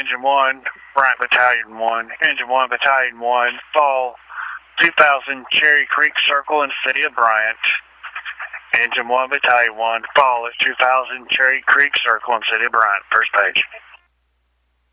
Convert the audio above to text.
Engine 1, Bryant Battalion 1. Engine 1, Battalion 1, fall 2000 Cherry Creek Circle in the city of Bryant. Engine 1, Battalion 1, fall at 2000 Cherry Creek Circle in the city of Bryant. First page.